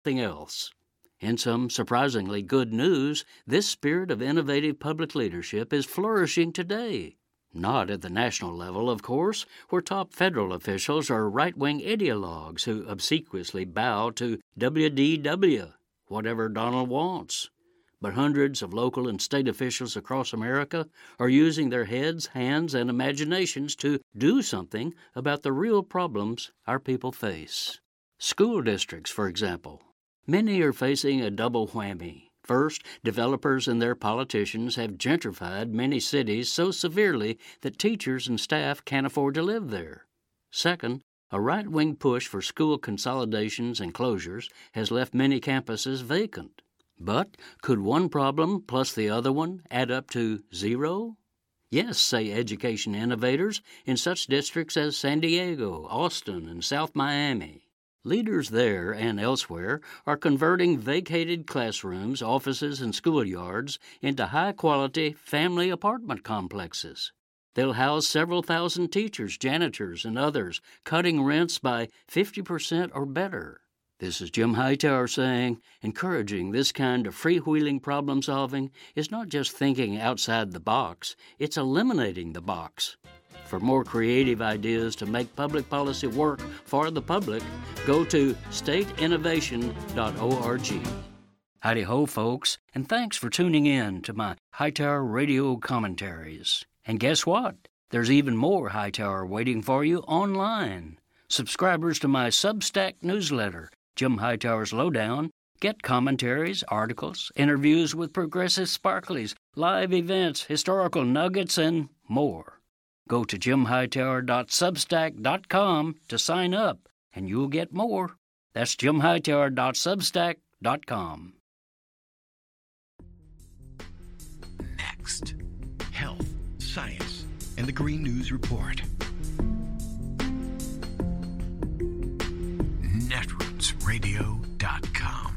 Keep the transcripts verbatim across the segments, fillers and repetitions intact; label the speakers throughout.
Speaker 1: something else. In some surprisingly good news, this spirit of innovative public leadership is flourishing today. Not at the national level, of course, where top federal officials are right-wing ideologues who obsequiously bow to W D W, whatever Donald wants. But hundreds of local and state officials across America are using their heads, hands, and imaginations to do something about the real problems our people face. School districts, for example. Many are facing a double whammy. First, developers and their politicians have gentrified many cities so severely that teachers and staff can't afford to live there. Second, a right-wing push for school consolidations and closures has left many campuses vacant. But could one problem plus the other one add up to zero? Yes, say education innovators in such districts as San Diego, Austin, and South Miami. Leaders there and elsewhere are converting vacated classrooms, offices, and schoolyards into high-quality family apartment complexes. They'll house several thousand teachers, janitors, and others, cutting rents by fifty percent or better. This is Jim Hightower saying, encouraging this kind of freewheeling problem-solving is not just thinking outside the box, it's eliminating the box. For more creative ideas to make public policy work for the public, go to state innovation dot org. Howdy-ho, folks, and thanks for tuning in to my Hightower Radio commentaries. And guess what? There's even more Hightower waiting for you online. Subscribers to my Substack newsletter, Jim Hightower's Lowdown, get commentaries, articles, interviews with progressive sparklies, live events, historical nuggets, and more. Go to jim hightower dot substack dot com to sign up, and you'll get more. That's jim hightower dot substack dot com.
Speaker 2: Next, health, science, and the Green News Report. netroots radio dot com.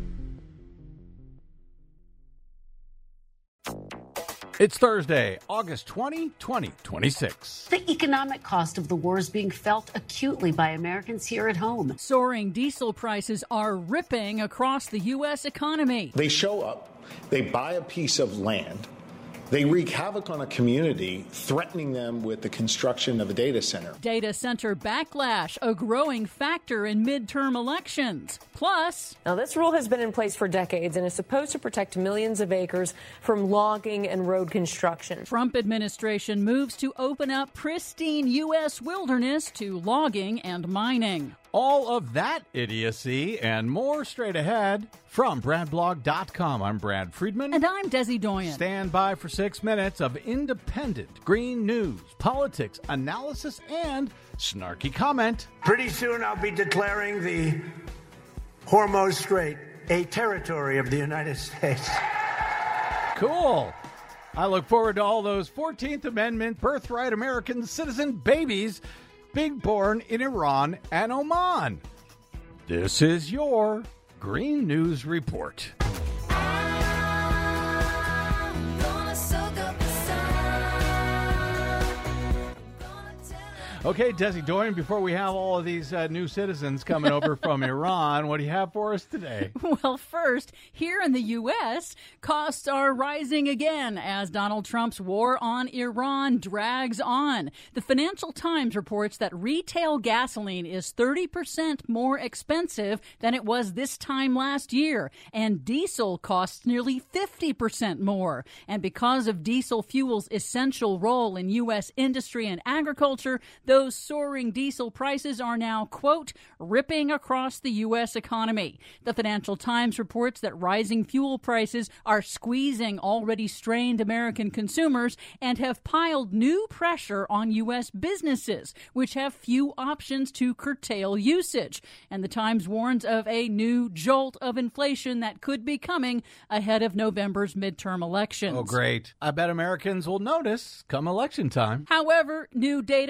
Speaker 3: It's Thursday, August twentieth, twenty twenty-six.
Speaker 4: The economic cost of the war is being felt acutely by Americans here at home.
Speaker 5: Soaring diesel prices are ripping across the U S economy.
Speaker 6: They show up, they buy a piece of land, they wreak havoc on a community, threatening them with the construction of a data center.
Speaker 5: Data center backlash, a growing factor in midterm elections. Plus,
Speaker 7: now this rule has been in place for decades and is supposed to protect millions of acres from logging and road construction.
Speaker 5: Trump administration moves to open up pristine U S wilderness to logging and mining.
Speaker 3: All of that idiocy and more straight ahead from brad blog dot com. I'm Brad Friedman.
Speaker 5: And I'm Desi Doyen.
Speaker 3: Stand by for six minutes of independent green news, politics, analysis, and snarky comment.
Speaker 8: Pretty soon I'll be declaring the Hormuz Strait a territory of the United States.
Speaker 3: Cool. I look forward to all those fourteenth Amendment birthright American citizen babies being born in Iran and Oman. This is your Green News Report. Okay, Desi Doyen, before we have all of these uh, new citizens coming over from Iran, what do you have for us today?
Speaker 5: Well, first, here in the U S, costs are rising again as Donald Trump's war on Iran drags on. The Financial Times reports that retail gasoline is thirty percent more expensive than it was this time last year, and diesel costs nearly fifty percent more. And because of diesel fuel's essential role in U S industry and agriculture, those soaring diesel prices are now, quote, ripping across the U S economy. The Financial Times reports that rising fuel prices are squeezing already strained American consumers and have piled new pressure on U S businesses, which have few options to curtail usage. And the Times warns of a new jolt of inflation that could be coming ahead of November's midterm elections.
Speaker 3: Oh, great. I bet Americans will notice come election time.
Speaker 5: However, new data confirms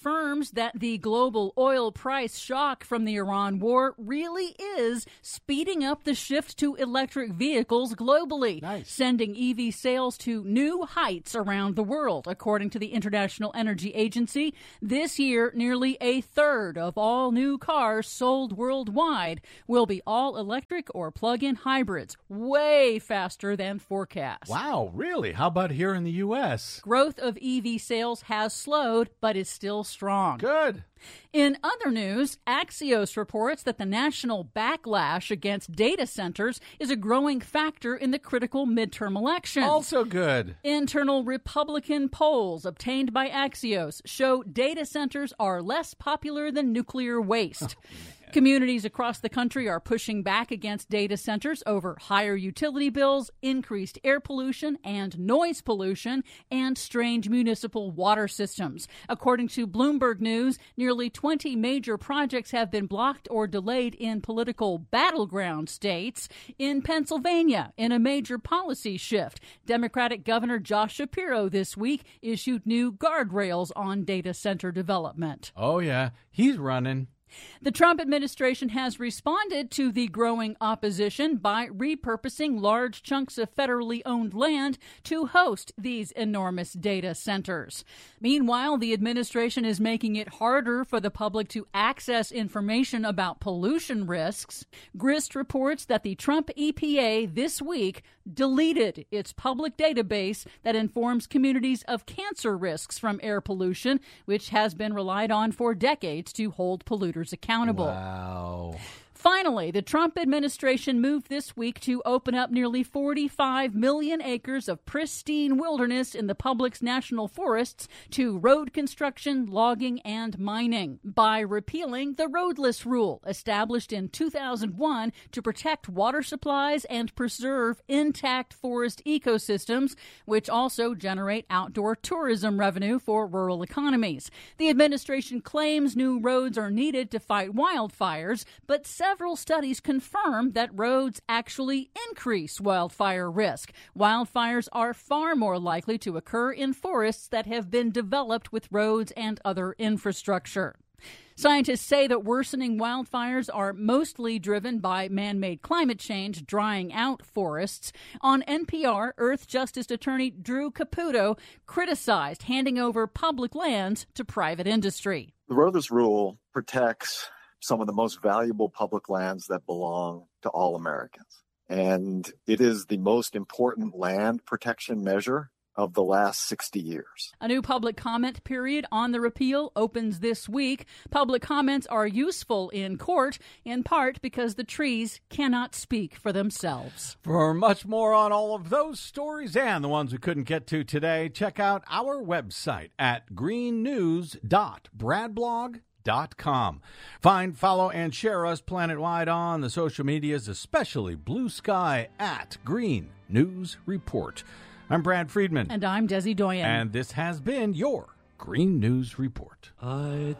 Speaker 5: confirms that the global oil price shock from the Iran war really is speeding up the shift to electric vehicles globally,
Speaker 3: nice.
Speaker 5: sending E V sales to new heights around the world. According to the International Energy Agency, this year, nearly a third of all new cars sold worldwide will be all electric or plug-in hybrids, way faster than forecast.
Speaker 3: Wow, really? How about here in the U S?
Speaker 5: Growth of E V sales has slowed, but is still strong.
Speaker 3: Good.
Speaker 5: In other news, Axios reports that the national backlash against data centers is a growing factor in the critical midterm elections.
Speaker 3: Also good.
Speaker 5: Internal Republican polls obtained by Axios show data centers are less popular than nuclear waste. Oh, communities across the country are pushing back against data centers over higher utility bills, increased air pollution and noise pollution, and strained municipal water systems. According to Bloomberg News, nearly twenty major projects have been blocked or delayed in political battleground states. In Pennsylvania, in a major policy shift, Democratic Governor Josh Shapiro this week issued new guardrails on data center development.
Speaker 3: Oh, yeah. He's running.
Speaker 5: The Trump administration has responded to the growing opposition by repurposing large chunks of federally owned land to host these enormous data centers. Meanwhile, the administration is making it harder for the public to access information about pollution risks. Grist reports that the Trump E P A this week deleted its public database that informs communities of cancer risks from air pollution, which has been relied on for decades to hold polluters accountable.
Speaker 3: Wow.
Speaker 5: Finally, the Trump administration moved this week to open up nearly forty-five million acres of pristine wilderness in the public's national forests to road construction, logging, and mining by repealing the roadless rule established in two thousand one to protect water supplies and preserve intact forest ecosystems, which also generate outdoor tourism revenue for rural economies. The administration claims new roads are needed to fight wildfires, but several studies confirm that roads actually increase wildfire risk. Wildfires are far more likely to occur in forests that have been developed with roads and other infrastructure. Scientists say that worsening wildfires are mostly driven by man-made climate change, drying out forests. On N P R, Earth Justice Attorney Drew Caputo criticized handing over public lands to private industry.
Speaker 9: The roadless rule protects some of the most valuable public lands that belong to all Americans. And it is the most important land protection measure of the last sixty years.
Speaker 5: A new public comment period on the repeal opens this week. Public comments are useful in court, in part because the trees cannot speak for themselves.
Speaker 3: For much more on all of those stories and the ones we couldn't get to today, check out our website at green news dot bradblog dot com. Find, follow, and share us planet-wide on the social medias, especially Blue Sky at Green News Report. I'm Brad Friedman.
Speaker 5: And I'm Desi Doyen.
Speaker 3: And this has been your Green News Report.
Speaker 10: I